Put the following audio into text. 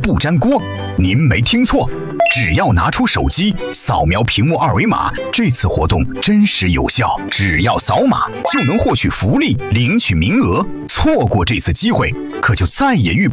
不粘锅。您没听错，只要拿出手机扫描屏幕二维码，这次活动真实有效，只要扫码就能获取福利，领取名额。错过这次机会，可就再也遇不